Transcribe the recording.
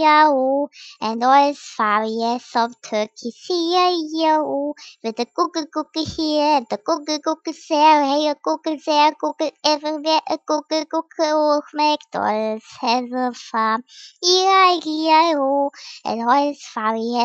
E-I-E-I-O, and O is for yes of turkey, C-A-E-I-O, with the cookie here, the cookie there, hey, a cookie there, cookie everywhere, a cookie, oh, McDonald's has a farm, E-I-E-I-O, and O is for yes